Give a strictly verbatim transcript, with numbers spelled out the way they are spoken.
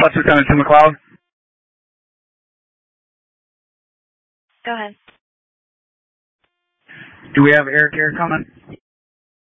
First Lieutenant Tim McLeod. Go ahead. Do we have Eric here coming?